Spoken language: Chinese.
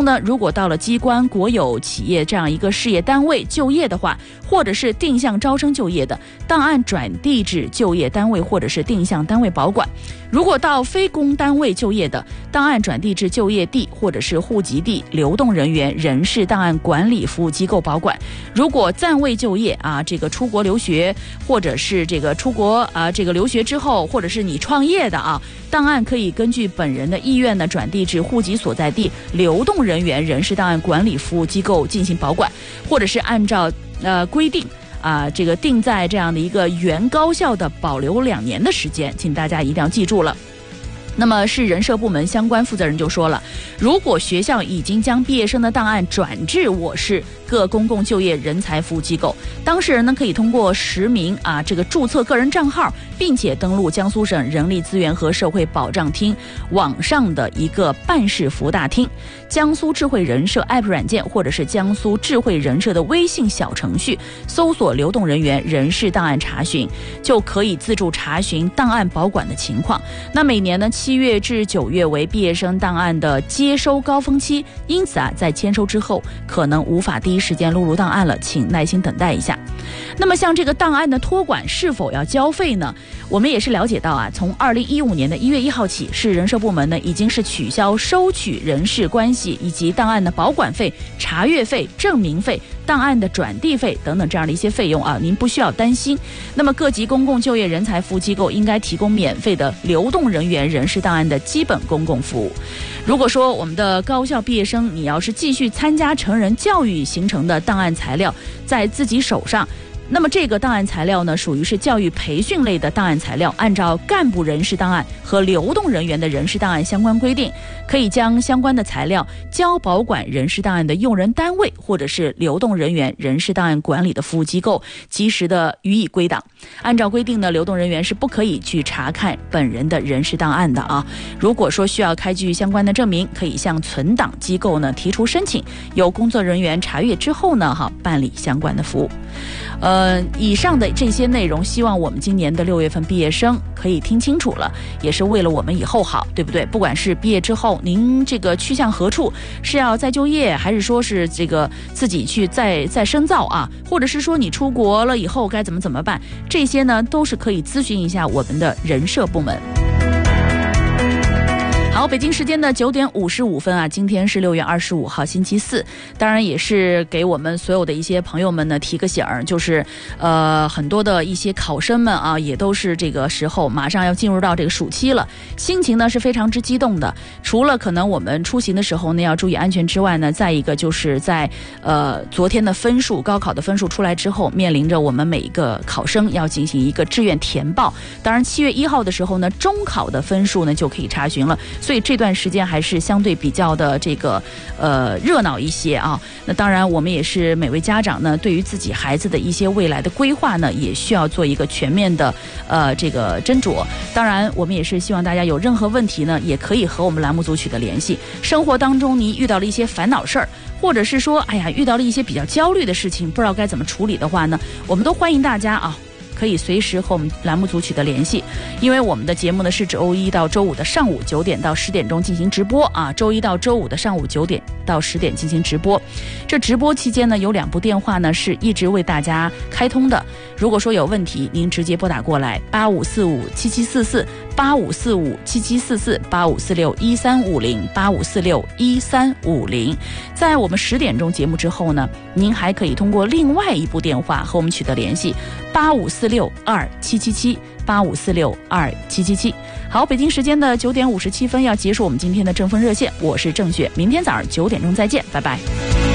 呢，如果到了机关、国有企业这样一个事业单位就业的话，或者是定向招生就业的，档案转递至就业单位或者是定向单位保管。如果到非公单位就业的，档案转递至就业地或者是户籍地流动人员人事档案管理服务机构保管。如果暂未就业啊，这个出国留学或者是这个出国这个留学之后，或者是你创业的啊，档案可以根据本人的意愿呢转递至户籍所在地流动人员人事档案管理服务机构进行保管，或者是按照规定这个定在这样的一个原高校的保留2年的时间，请大家一定要记住了。那么市人社部门相关负责人就说了，如果学校已经将毕业生的档案转至我市各公共就业人才服务机构，当事人呢可以通过实名这个注册个人账号，并且登录江苏省人力资源和社会保障厅网上的一个办事服务大厅、江苏智慧人社 App 软件或者是江苏智慧人社的微信小程序，搜索流动人员人事档案查询，就可以自助查询档案保管的情况。那每年呢7月至9月为毕业生档案的接收高峰期，因此在签收之后可能无法第一时间录入档案了，请耐心等待一下。那么像这个档案的托管是否要交费呢？我们也是了解到从2015年的1月1号起，市人社部门呢已经是取消收取人事关系以及档案的保管费、查阅费、证明费、档案的转递费等等这样的一些费用您不需要担心。那么各级公共就业人才服务机构应该提供免费的流动人员人事档案的基本公共服务。如果说我们的高校毕业生，你要是继续参加成人教育形成的档案材料在自己手上，那么这个档案材料呢，属于是教育培训类的档案材料，按照干部人事档案和流动人员的人事档案相关规定，可以将相关的材料交保管人事档案的用人单位或者是流动人员人事档案管理的服务机构，及时的予以归档。按照规定呢，流动人员是不可以去查看本人的人事档案的如果说需要开具相关的证明，可以向存档机构呢提出申请，由工作人员查阅之后呢办理相关的服务。以上的这些内容，希望我们今年的6月份毕业生可以听清楚了，也是为了我们以后好，对不对？不管是毕业之后您这个去向何处，是要再就业，还是说是这个自己去再深造或者是说你出国了以后该怎么办，这些呢都是可以咨询一下我们的人社部门。好，北京时间的9点55分今天是6月25号星期四，当然也是给我们所有的一些朋友们呢提个醒儿，就是很多的一些考生们也都是这个时候马上要进入到这个暑期了，心情呢是非常之激动的。除了可能我们出行的时候呢要注意安全之外呢，再一个就是在昨天的分数，高考的分数出来之后，面临着我们每一个考生要进行一个志愿填报。当然7月1号的时候呢，中考的分数呢就可以查询了。所以这段时间还是相对比较的这个热闹一些那当然我们也是每位家长呢，对于自己孩子的一些未来的规划呢，也需要做一个全面的这个斟酌。当然我们也是希望大家有任何问题呢，也可以和我们栏目组取得联系。生活当中你遇到了一些烦恼事儿，或者是说遇到了一些比较焦虑的事情，不知道该怎么处理的话呢，我们都欢迎大家可以随时和我们栏目组取得联系。因为我们的节目呢是周一到周五的上午9点到10点钟进行直播周一到周五的上午9点到10点进行直播。这直播期间呢，有2部电话呢是一直为大家开通的。如果说有问题，您直接拨打过来85457744 85457744 85461350 85461350。在我们10点钟节目之后呢，您还可以通过另外一部电话和我们取得联系85462777 85462777。好，北京时间的9点57分要结束我们今天的正风热线，我是郑雪，明天早上9点钟再见，拜拜。